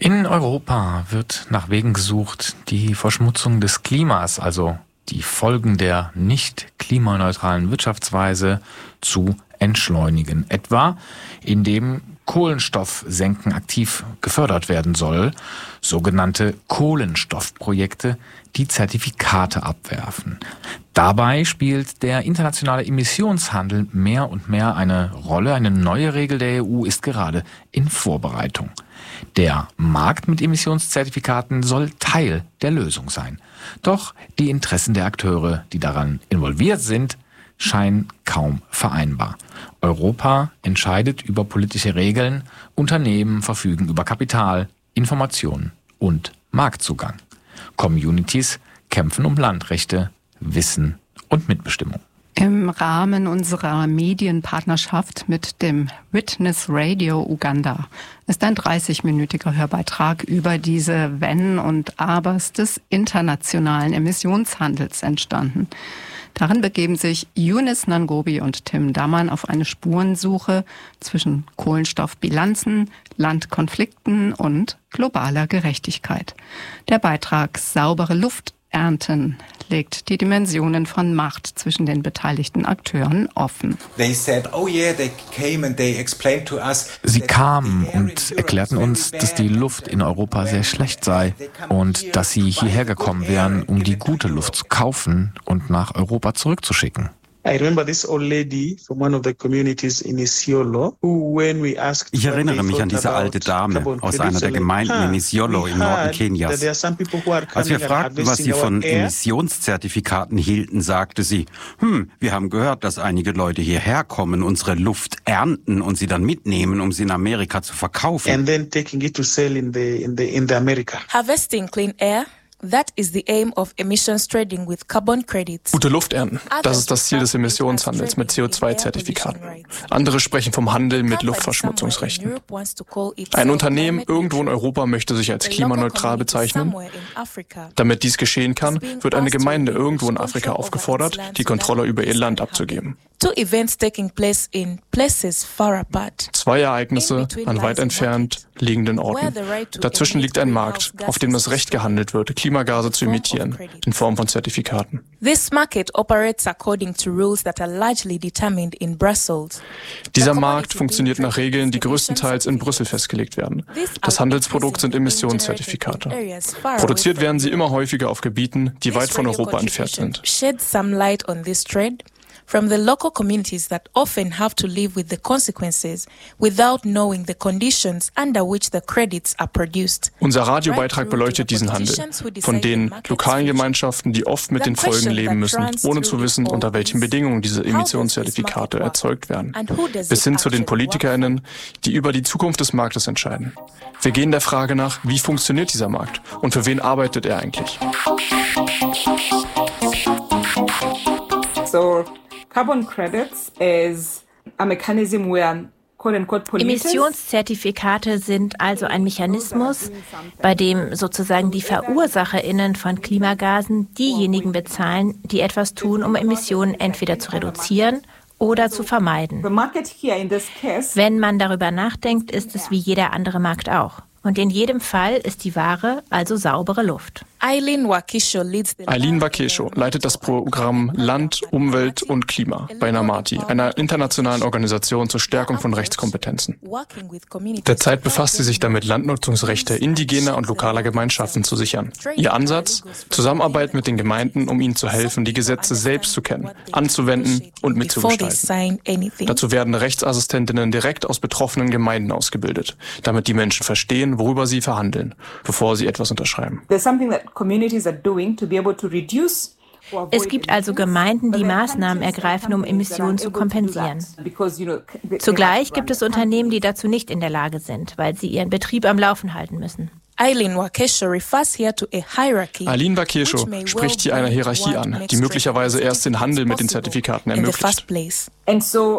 In Europa wird nach Wegen gesucht, die Verschmutzung des Klimas, also die Folgen der nicht klimaneutralen Wirtschaftsweise, zu entschleunigen. Etwa indem Kohlenstoffsenken aktiv gefördert werden soll, sogenannte Kohlenstoffprojekte, die Zertifikate abwerfen. Dabei spielt der internationale Emissionshandel mehr und mehr eine Rolle. Eine neue Regel der EU ist gerade in Vorbereitung. Der Markt mit Emissionszertifikaten soll Teil der Lösung sein. Doch die Interessen der Akteure, die daran involviert sind, scheinen kaum vereinbar. Europa entscheidet über politische Regeln, Unternehmen verfügen über Kapital, Informationen und Marktzugang. Communities kämpfen um Landrechte, Wissen und Mitbestimmung. Im Rahmen unserer Medienpartnerschaft mit dem Witness Radio Uganda ist ein 30-minütiger Hörbeitrag über diese Wenn und Abers des internationalen Emissionshandels entstanden. Darin begeben sich Eunice Nangobi und Tim Dammann auf eine Spurensuche zwischen Kohlenstoffbilanzen, Landkonflikten und globaler Gerechtigkeit. Der Beitrag Saubere Luft ernten legt die Dimensionen von Macht zwischen den beteiligten Akteuren offen. Sie kamen und erklärten uns, dass die Luft in Europa sehr schlecht sei und dass sie hierher gekommen wären, um die gute Luft zu kaufen und nach Europa zurückzuschicken. Ich erinnere mich an diese alte Dame aus einer der Gemeinden in Isiolo im Norden Kenias. Als wir fragten, was sie von Emissionszertifikaten hielten, sagte sie, wir haben gehört, dass einige Leute hierher kommen, unsere Luft ernten und sie dann mitnehmen, um sie in Amerika zu verkaufen. Harvesting clean air. That is the aim of emissions trading with carbon credits. Gute Luft ernten. Das ist das Ziel des Emissionshandels mit CO2-Zertifikaten. Andere sprechen vom Handel mit Luftverschmutzungsrechten. Ein Unternehmen irgendwo in Europa möchte sich als klimaneutral bezeichnen. Damit dies geschehen kann, wird eine Gemeinde irgendwo in Afrika aufgefordert, die Kontrolle über ihr Land abzugeben. Zwei Ereignisse an weit entfernt liegenden Orten. Dazwischen liegt ein Markt, auf dem das Recht gehandelt wird, Klimagase zu emittieren, in Form von Zertifikaten. Dieser Markt funktioniert nach Regeln, die größtenteils in Brüssel festgelegt werden. Das Handelsprodukt sind Emissionszertifikate. Produziert werden sie immer häufiger auf Gebieten, die weit von Europa entfernt sind. From the local communities that often have to live with the consequences without knowing the conditions under which the credits are produced. Unser Radiobeitrag beleuchtet diesen Handel von den lokalen Gemeinschaften, die oft mit den Folgen leben müssen, ohne zu wissen, unter welchen Bedingungen diese Emissionszertifikate erzeugt werden, bis hin zu den PolitikerInnen, die über die Zukunft des Marktes entscheiden. Wir gehen der Frage nach, wie funktioniert dieser Markt und für wen arbeitet er eigentlich? Carbon credits is a mechanism where Emissionszertifikate sind also ein Mechanismus, bei dem sozusagen die VerursacherInnen von Klimagasen diejenigen bezahlen, die etwas tun, um Emissionen entweder zu reduzieren oder zu vermeiden. Wenn man darüber nachdenkt, ist es wie jeder andere Markt auch. Und in jedem Fall ist die Ware also saubere Luft. Eileen Wakesho leitet das Programm Land, Umwelt und Klima bei NAMATI, einer internationalen Organisation zur Stärkung von Rechtskompetenzen. Derzeit befasst sie sich damit, Landnutzungsrechte indigener und lokaler Gemeinschaften zu sichern. Ihr Ansatz? Zusammenarbeit mit den Gemeinden, um ihnen zu helfen, die Gesetze selbst zu kennen, anzuwenden und mitzugestalten. Dazu werden Rechtsassistentinnen direkt aus betroffenen Gemeinden ausgebildet, damit die Menschen verstehen, worüber sie verhandeln, bevor sie etwas unterschreiben. Es gibt also Gemeinden, die Maßnahmen ergreifen, um Emissionen zu kompensieren. Zugleich gibt es Unternehmen, die dazu nicht in der Lage sind, weil sie ihren Betrieb am Laufen halten müssen. Eileen Wakesho spricht hier einer Hierarchie an, die möglicherweise erst den Handel mit den Zertifikaten ermöglicht.